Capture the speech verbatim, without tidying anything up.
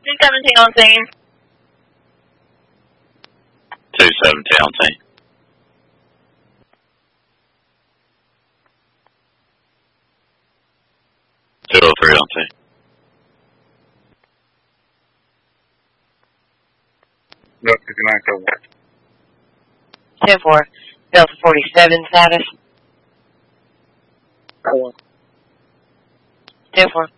two seventeen on scene. two seventeen on scene. two oh three on scene. Delta fifty-nine, code one. ten four, Delta forty-seven status. Code one. ten four.